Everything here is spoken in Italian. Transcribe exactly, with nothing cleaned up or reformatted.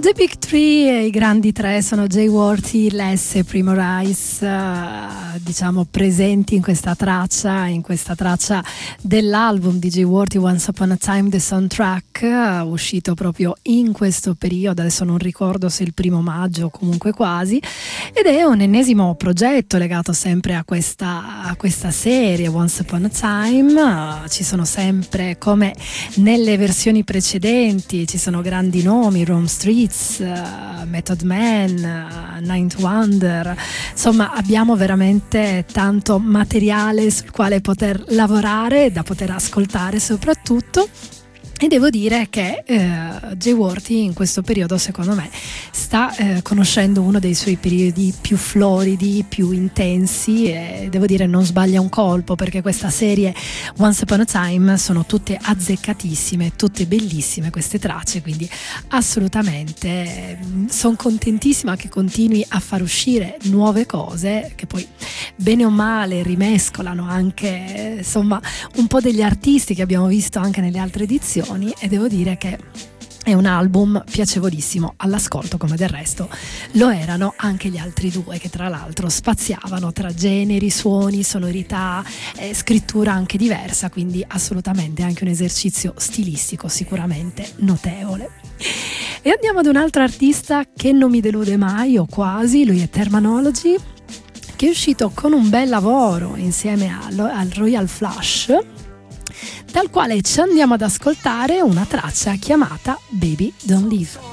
The Big Three, i grandi tre, sono Jay Worthy, Les e Primo Rice, uh, diciamo presenti in questa traccia, in questa traccia dell'album di Jay Worthy, Once Upon a Time, The Soundtrack, uh, uscito proprio in questo periodo, adesso non ricordo se il primo maggio o comunque quasi, ed è un ennesimo progetto legato sempre a questa, a questa serie, Once Upon a Time. Uh, ci sono sempre, come nelle versioni precedenti, ci sono grandi nomi, Rome Streets, Uh, Method Man, uh, Ninth Wonder, insomma abbiamo veramente tanto materiale sul quale poter lavorare, da poter ascoltare soprattutto. E devo dire che eh, Jay Worthy in questo periodo, secondo me, sta eh, conoscendo uno dei suoi periodi più floridi, più intensi, e devo dire non sbaglia un colpo, perché questa serie Once Upon a Time sono tutte azzeccatissime, tutte bellissime queste tracce, quindi assolutamente eh, sono contentissima che continui a far uscire nuove cose che poi bene o male rimescolano anche eh, insomma un po' degli artisti che abbiamo visto anche nelle altre edizioni. E devo dire che è un album piacevolissimo all'ascolto, come del resto lo erano anche gli altri due, che tra l'altro spaziavano tra generi, suoni, sonorità, eh, scrittura anche diversa, quindi assolutamente anche un esercizio stilistico sicuramente notevole. E andiamo ad un altro artista che non mi delude mai, o quasi, lui è Termanology, che è uscito con un bel lavoro insieme al Royal Flush, dal quale ci andiamo ad ascoltare una traccia chiamata Baby Don't Leave.